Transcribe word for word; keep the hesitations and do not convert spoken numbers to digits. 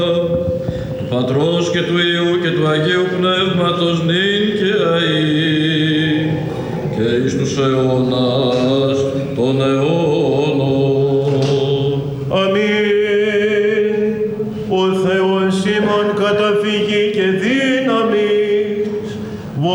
του Πατρός και του Υιού και του Αγίου Πνεύματος νυν και αεί και εις τους αιώνας των αιώνων. Αμήν. Ο Θεός ημών καταφύγει